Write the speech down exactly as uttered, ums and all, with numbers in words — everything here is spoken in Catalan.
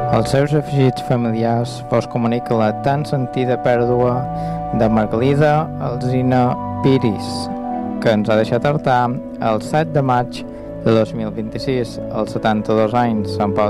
Als seus afegits familiars vos comunica la tan sentida pèrdua de Margalida Alsina Piris, que ens ha deixat Artà el set de maig de dos mil vint-i-sis, als setanta-dos anys. Sant Pau